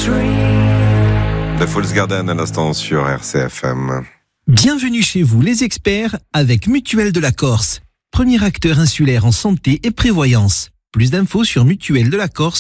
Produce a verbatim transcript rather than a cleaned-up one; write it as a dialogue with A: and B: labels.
A: The Falls Garden à l'instant sur R C F M.
B: Bienvenue chez vous les experts avec Mutuelle de la Corse. Premier acteur insulaire en santé et prévoyance. Plus d'infos sur mutuelle de la Corse.